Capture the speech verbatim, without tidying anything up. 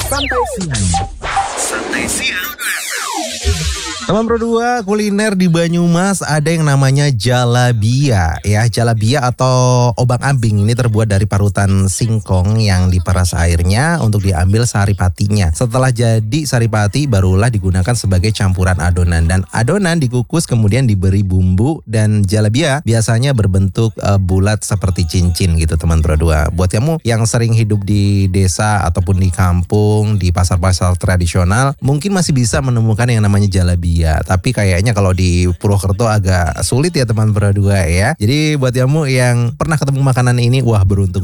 Santai Siang. Santai Siang. Teman Pro dua, kuliner di Banyumas ada yang namanya jalabia ya. Jalabia atau obang-ambing ini terbuat dari parutan singkong yang diperas airnya untuk diambil saripatinya. Setelah jadi saripati barulah digunakan sebagai campuran adonan, dan adonan dikukus kemudian diberi bumbu, dan jalabia biasanya berbentuk uh, bulat seperti cincin gitu teman Pro dua. Buat kamu yang sering hidup di desa ataupun di kampung, di pasar-pasar tradisional, mungkin masih bisa menemukan yang namanya jalabia. Tapi kayaknya kalau di Purwokerto agak sulit ya teman Pro dua ya. Jadi buat kamu yang pernah ketemu makanan ini, wah beruntung